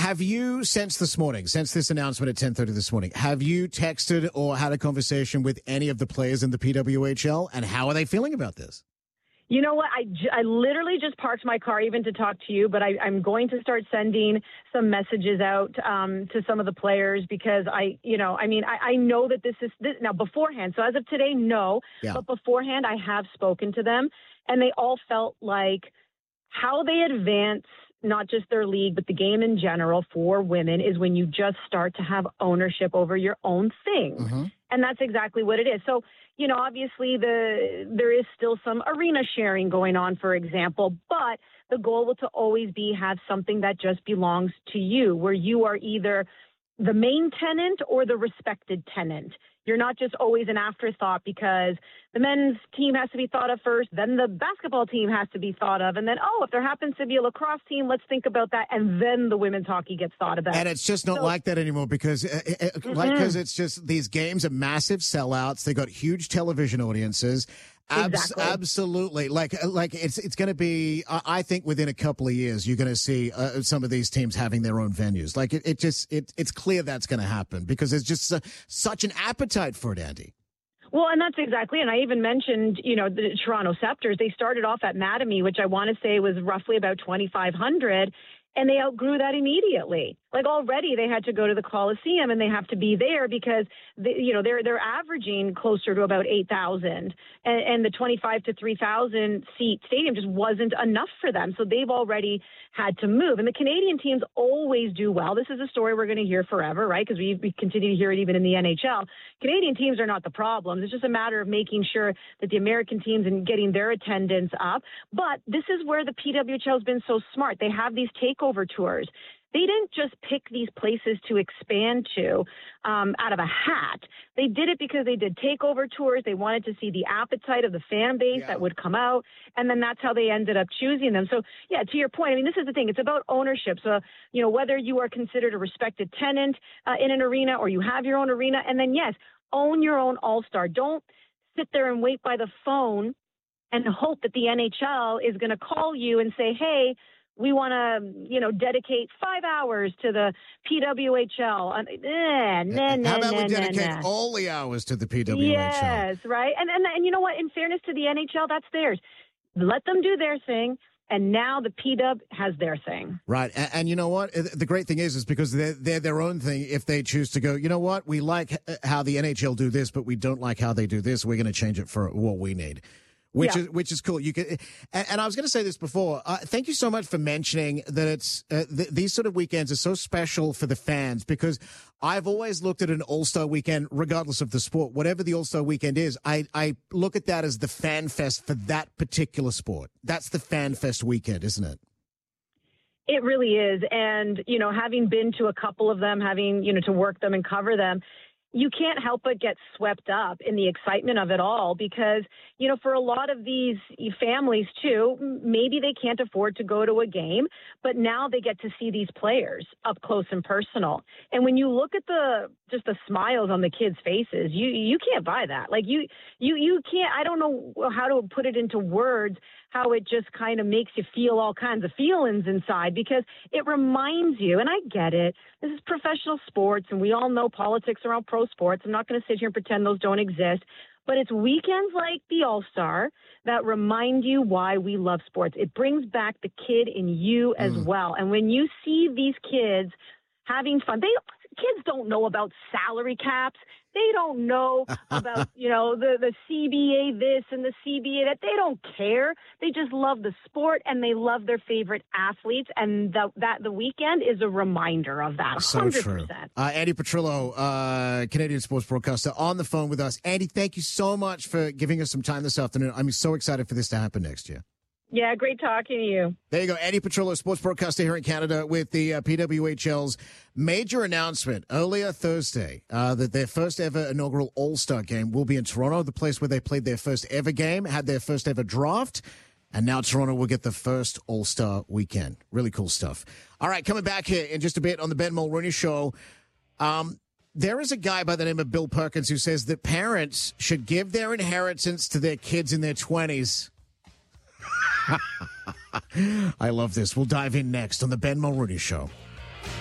Have you, since this announcement at 10:30 this morning, have you texted or had a conversation with any of the players in the PWHL, and how are they feeling about this? You know what? I literally just parked my car even to talk to you, but I'm going to start sending some messages out to some of the players because I know that this now beforehand. So as of today, no, but beforehand I have spoken to them, and they all felt like how they advance not just their league, but the game in general for women is when you just start to have ownership over your own thing. Mm-hmm. And that's exactly what it is. So, obviously there is still some arena sharing going on, for example, but the goal will to always be have something that just belongs to you, where you are either the main tenant or the respected tenant. You're not just always an afterthought because the men's team has to be thought of first, then the basketball team has to be thought of, and then, if there happens to be a lacrosse team, let's think about that, and then the women's hockey gets thought about. And it's just not like that anymore because it's just these games are massive sellouts. They got huge television audiences. Exactly. Absolutely. Like it's going to be, I think within a couple of years, you're going to see some of these teams having their own venues. Like it's clear that's going to happen because there's just such an appetite for it, Andy. Well, and that's exactly, and I even mentioned, the Toronto Scepters, they started off at Mattamy, which I want to say was roughly about 2,500, and they outgrew that immediately. Like already they had to go to the Coliseum and they have to be there because they're averaging closer to about 8,000 and the 25 to 3,000 seat stadium just wasn't enough for them. So they've already had to move. And the Canadian teams always do well. This is a story we're going to hear forever, right? Because we continue to hear it even in the NHL. Canadian teams are not the problem. It's just a matter of making sure that the American teams and getting their attendance up. But this is where the PWHL has been so smart. They have these takeover tours. They didn't just pick these places to expand to out of a hat. They did it because they did takeover tours. They wanted to see the appetite of the fan base that would come out, and then that's how they ended up choosing them. So, to your point, I mean, this is the thing. It's about ownership. So, whether you are considered a respected tenant in an arena or you have your own arena, and then, yes, own your own all-star. Don't sit there and wait by the phone and hope that the NHL is going to call you and say, hey, we want to, dedicate 5 hours to the PWHL. How about we dedicate all the hours to the PWHL? Yes, right. And you know what? In fairness to the NHL, that's theirs. Let them do their thing. And now the PW has their thing. Right. And you know what? The great thing is because they're their own thing. If they choose to go, you know what? We like how the NHL do this, but we don't like how they do this. We're going to change it for what we need. Which is cool. You can, and I was going to say this before. Thank you so much for mentioning that it's these sort of weekends are so special for the fans because I've always looked at an All-Star weekend, regardless of the sport, whatever the All-Star weekend is. I look at that as the fan fest for that particular sport. That's the fan fest weekend, isn't it? It really is. And having been to a couple of them, having to work them and cover them, you can't help but get swept up in the excitement of it all because, for a lot of these families too, maybe they can't afford to go to a game, but now they get to see these players up close and personal. And when you look at the smiles on the kids' faces, you can't buy that. Like you can't, I don't know how to put it into words, how it just kind of makes you feel all kinds of feelings inside because it reminds you, and I get it, this is professional sports and we all know politics around pro sports. I'm not going to sit here and pretend those don't exist, but it's weekends like the All-Star that remind you why we love sports. It brings back the kid in you as well. And when you see these kids having fun, kids don't know about salary caps. They don't know about, the CBA this and the CBA that. They don't care. They just love the sport and they love their favorite athletes. And the weekend is a reminder of that. 100%. So true. Andy Petrillo, Canadian sports broadcaster, on the phone with us. Andy, thank you so much for giving us some time this afternoon. I'm so excited for this to happen next year. Yeah, great talking to you. There you go. Andy Petrillo, sports broadcaster here in Canada with the PWHL's major announcement earlier Thursday that their first ever inaugural All-Star game will be in Toronto, the place where they played their first ever game, had their first ever draft, and now Toronto will get the first All-Star weekend. Really cool stuff. All right, coming back here in just a bit on the Ben Mulroney Show. There is a guy by the name of Bill Perkins who says that parents should give their inheritance to their kids in their 20s. I love this. We'll dive in next on the Ben Mulroney Show.